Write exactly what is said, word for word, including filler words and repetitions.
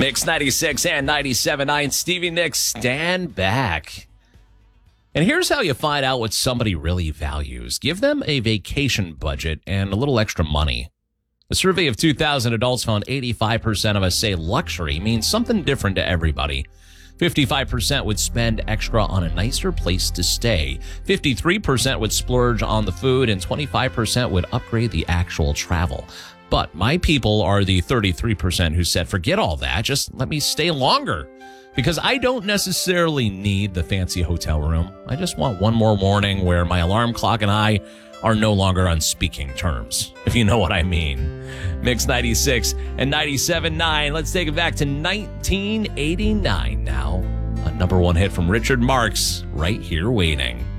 Mix ninety-six and ninety-seven point nine, Stevie Nicks, Stand Back. And here's how you find out what somebody really values. Give them a vacation budget and a little extra money. A survey of two thousand adults found eighty-five percent of us say luxury means something different to everybody. fifty-five percent would spend extra on a nicer place to stay. fifty-three percent would splurge on the food, and twenty-five percent would upgrade the actual travel. But my people are the thirty-three percent who said, forget all that, just let me stay longer. Because I don't necessarily need the fancy hotel room. I just want one more morning where my alarm clock and I are no longer on speaking terms, if you know what I mean. Mix ninety-six and ninety-seven point nine. Let's take it back to nineteen eighty-nine now. A number one hit from Richard Marx, Right Here Waiting.